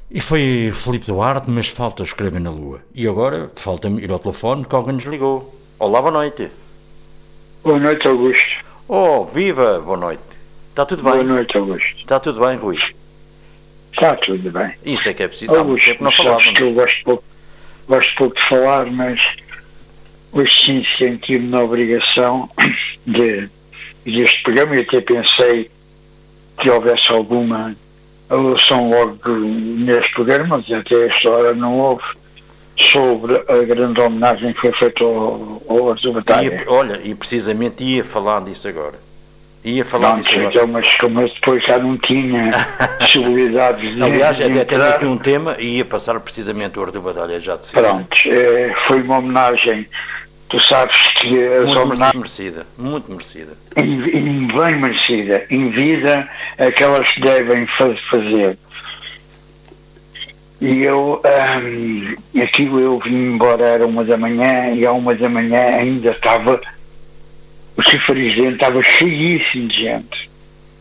E foi Filipe Duarte, mas falta escrever na lua. E agora falta-me ir ao telefone que alguém nos ligou. Olá, boa noite. Boa noite, Augusto. Oh, viva, boa noite. Está tudo bem? Boa noite, Augusto. Está tudo bem, Rui? Está tudo bem. Isso é que é preciso. Há muito Augusto, tempo não sabes falávamos. que eu gosto pouco de falar, mas hoje sim senti-me na obrigação deste programa e até pensei que houvesse alguma alusão logo neste programa, mas até esta hora não houve, sobre a grande homenagem que foi feita ao Arthur Batalha. Olha, e precisamente ia falar disso agora. Ia falar disso agora. Então, mas como eu depois já não tinha possibilidades de Aliás, até tenho entrar, aqui um tema e ia passar precisamente o Arthur Batalha já de cima. pronto, foi uma homenagem. Tu sabes que as Muito homenagens, merecida, muito merecida. bem merecida, em vida, aquelas que devem fazer. E aquilo eu vim embora, era 1 da manhã, e à 1 da manhã ainda estava, o chafariz estava cheíssimo de gente.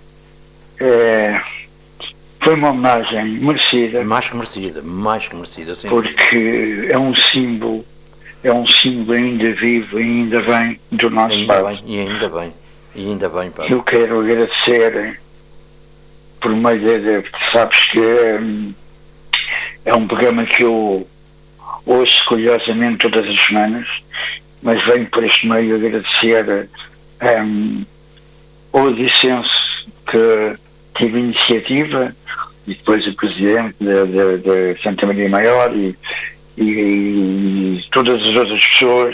Foi uma homenagem merecida, Mais que merecida, sim. porque é um símbolo ainda vivo, ainda bem do nosso Ainda país. bem, e ainda bem, pá. Eu quero agradecer por meio sabes que é um programa que eu ouço curiosamente todas as semanas, mas venho por este meio agradecer ao Odissense que tive iniciativa, e depois o Presidente de Santa Maria Maior e todas as outras pessoas,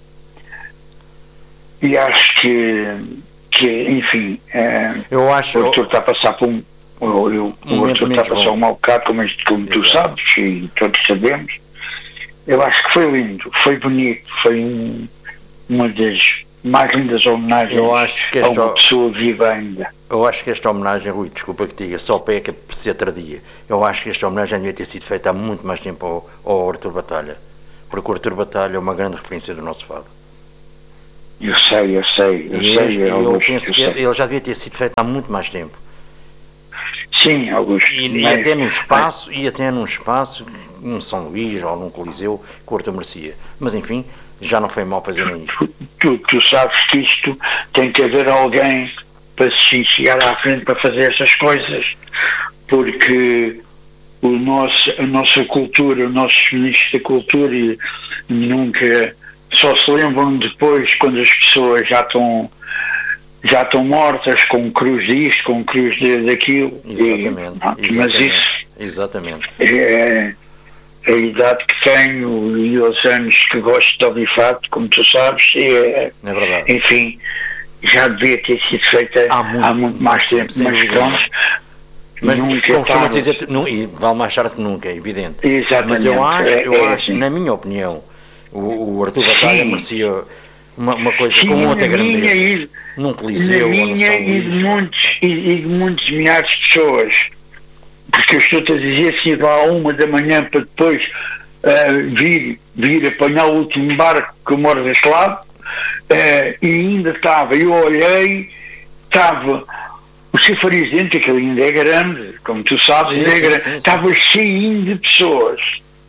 e acho que enfim, Eu acho. o Arthur está a passar por o Arthur está a passar um mau bocado, como tu sabes e todos sabemos. Eu acho que foi lindo, foi bonito, foi uma das mais lindas homenagens a uma pessoa viva ainda. Eu acho que esta homenagem, Rui, desculpa que te diga, só peca por ser tardia. Eu acho que esta homenagem devia ter sido feita há muito mais tempo ao Arthur Batalha, porque o Arthur Batalha é uma grande referência do nosso fado. Eu sei. Eu penso que ele já devia ter sido feito há muito mais tempo. Sim, Augusto. E até num espaço, num São Luís ou num Coliseu, que o Arthur merecia. Mas enfim, já não foi mal fazerem isto. Tu sabes que isto tem que haver alguém para se chegar à frente para fazer essas coisas, porque a nossa cultura, os nossos ministros da cultura nunca só se lembram depois, quando as pessoas já estão mortas, com cruz disto, com cruz daquilo. Exatamente. É a idade que tenho e os anos que gosto de ouvir fado, como tu sabes, é verdade. Enfim, já devia ter sido feita há muito mais tempo, mas pronto. Mas como costuma-se dizer, e vale mais tarde que nunca, é evidente. Exatamente. Mas eu acho, na minha opinião, o Arthur Batalha merecia uma coisa com outra grandeza. Num Coliseu ou no São Luís. E de muitos milhares de pessoas. Porque eu estou-te a dizer, se ir lá à 1 da manhã para depois vir apanhar o último barco que eu moro deste lado, e ainda estava, eu olhei, estava o chafariz dentro, que ainda é grande, como tu sabes, estava cheinho de pessoas.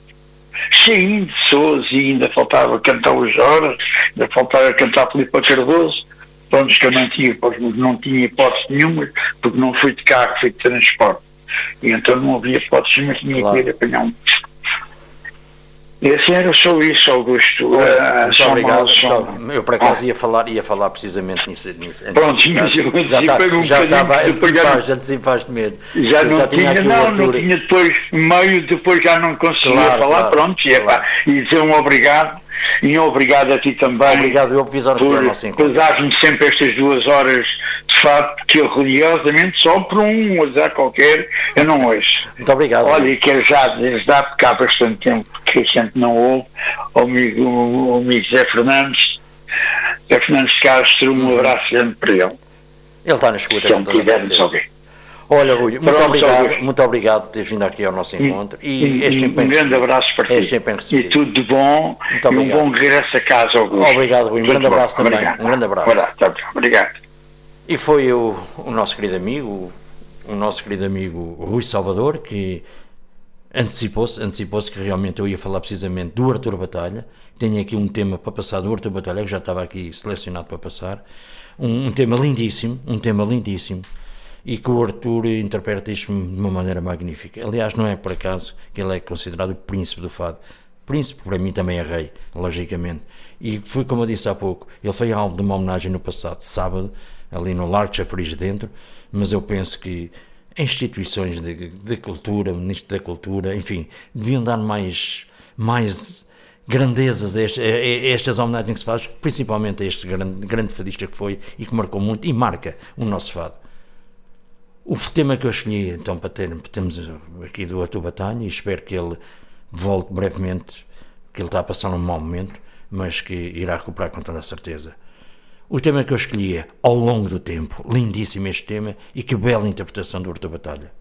E ainda faltava cantar os Horas, ainda faltava cantar Filipe Cardoso, pronto, que eu não tinha hipótese nenhuma, porque não fui de carro, fui de transporte. E então não havia hipótese, mas tinha que ir apanhar um. E assim era só isso, Augusto. Muito obrigado. Eu por acaso ia falar precisamente nisso. Pronto, mas eu já antecipaste mesmo. Não tinha depois já não conseguia falar, pronto, e dizer um obrigado. E obrigado a ti também. Obrigado eu por dar-me sempre estas 2 horas de fado, que eu religiosamente só por um azar qualquer eu não ouço. Muito obrigado. Olha, e quero já dar porque há bastante tempo que a gente não ouve ao amigo Zé Fernandes de Castro, um abraço grande para ele. Ele está na escuta, com toda a certeza. Olha, Rui, muito obrigado por teres vindo aqui ao nosso encontro. Um grande abraço para ti. E tudo de bom. E um bom regresso a casa, Augusto. Obrigado, Rui. Um grande abraço também. Um grande abraço. Obrigado. E foi o nosso querido amigo Rui Salvador, que antecipou-se que realmente eu ia falar precisamente do Artur Batalha. Tenho aqui um tema para passar do Artur Batalha, que já estava aqui selecionado para passar. Um tema lindíssimo, e que o Artur interpreta isto de uma maneira magnífica. Aliás, não é por acaso que ele é considerado o príncipe do fado. Príncipe, para mim, também é rei, logicamente. E foi como eu disse há pouco, ele foi alvo de uma homenagem no passado sábado, ali no Largo de Chafariz dentro, mas eu penso que instituições de cultura, Ministro da Cultura, enfim, deviam dar mais grandezas a estas homenagens que se faz, principalmente a este grande fadista que foi e que marcou muito e marca o nosso fado. O tema que eu escolhi, então, temos aqui do Artur Batalha, e espero que ele volte brevemente, que ele está a passar um mau momento, mas que irá recuperar com toda a certeza. O tema que eu escolhi é Ao Longo do Tempo. Lindíssimo este tema e que bela interpretação do Artur Batalha.